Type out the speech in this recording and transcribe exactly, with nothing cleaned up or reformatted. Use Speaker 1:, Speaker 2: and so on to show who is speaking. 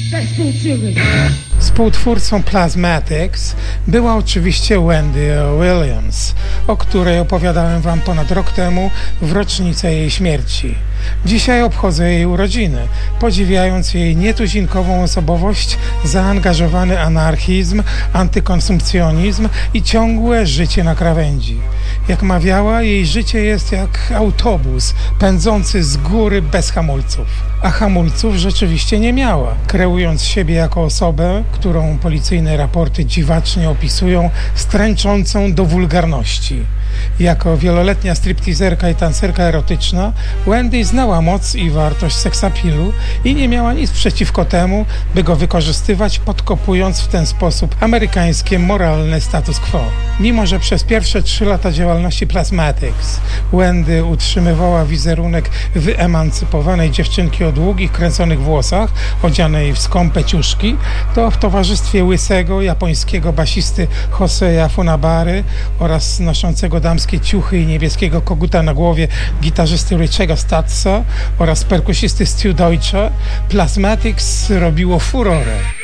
Speaker 1: Współtwórcą Plasmatics była oczywiście Wendy Williams, o której opowiadałem wam ponad rok temu w rocznicę jej śmierci. Dzisiaj obchodzę jej urodziny, podziwiając jej nietuzinkową osobowość, zaangażowany anarchizm, antykonsumpcjonizm i ciągłe życie na krawędzi. Jak mawiała, jej życie jest jak autobus pędzący z góry bez hamulców. A hamulców rzeczywiście nie miała, kreując siebie jako osobę, którą policyjne raporty dziwacznie opisują, stręczącą do wulgarności. Jako wieloletnia stripteaserka i tancerka erotyczna, Wendy znała moc i wartość seksapilu i nie miała nic przeciwko temu, by go wykorzystywać, podkopując w ten sposób amerykańskie moralne status quo. Mimo że przez pierwsze trzy lata działalności Plasmatics Wendy utrzymywała wizerunek wyemancypowanej dziewczynki o długich, kręconych włosach, odzianej w skąpe ciuszki, to w towarzystwie łysego japońskiego basisty Joseya Funabary oraz noszącego damskie ciuchy i niebieskiego koguta na głowie gitarzysty Richego Statsa oraz perkusisty Stu Deutsche, Plasmatics robiło furorę.